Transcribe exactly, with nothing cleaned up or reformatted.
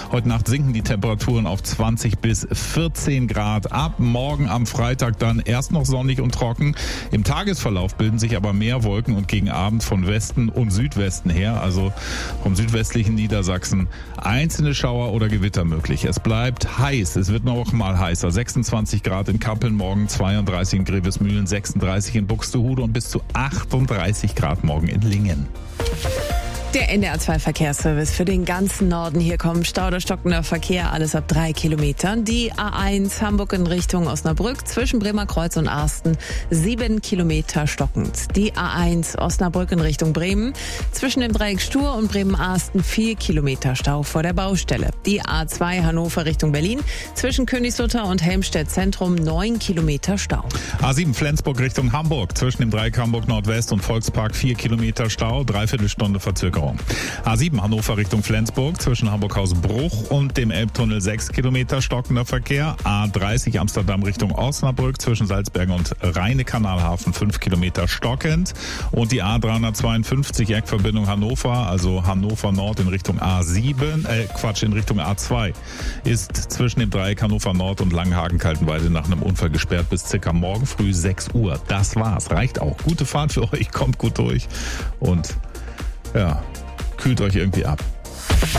Heute Nacht sinken die Temperaturen auf zwanzig bis vierzehn Grad. Ab morgen am Freitag dann erst noch sonnig und trocken. Im Tagesverlauf bilden sich aber mehr Wolken und gegen Abend von Westen und Südwesten her, also vom südwestlichen Niedersachsen, einzelne Schauer oder Gewitter möglich. Es bleibt heiß. Es wird noch mal heißer. sechsundzwanzig Grad in Kappeln, morgen zweiunddreißig in Grevesmühlen, sechsunddreißig in Buxtehude und bis zu achtunddreißig Grad morgen in Lingen. Der N D R zwei Verkehrsservice für den ganzen Norden. Hier kommt Stau oder stockender Verkehr, alles ab drei Kilometern. Die A eins Hamburg in Richtung Osnabrück zwischen Bremerkreuz und Arsten sieben Kilometer stockend. Die A eins Osnabrück in Richtung Bremen zwischen dem Dreieck Stur und Bremen-Arsten vier Kilometer Stau vor der Baustelle. Die A zwei Hannover Richtung Berlin zwischen Königslutter und Helmstedt Zentrum neun Kilometer Stau. A sieben Flensburg Richtung Hamburg zwischen dem Dreieck Hamburg Nordwest und Volkspark vier Kilometer Stau, dreiviertel Stunde Verzögerung. A sieben Hannover Richtung Flensburg zwischen Hamburghausen-Bruch und dem Elbtunnel sechs Kilometer stockender Verkehr. A dreißig Amsterdam Richtung Osnabrück zwischen Salzbergen und Rheine-Kanalhafen fünf Kilometer stockend. Und die A dreihundertzweiundfünfzig Eckverbindung Hannover, also Hannover Nord in Richtung A sieben, äh Quatsch, in Richtung A zwei, ist zwischen dem Dreieck Hannover Nord und Langenhagen-Kaltenweide nach einem Unfall gesperrt bis circa morgen früh sechs Uhr. Das war's. Reicht auch. Gute Fahrt für euch. Kommt gut durch. Und ja, kühlt euch irgendwie ab.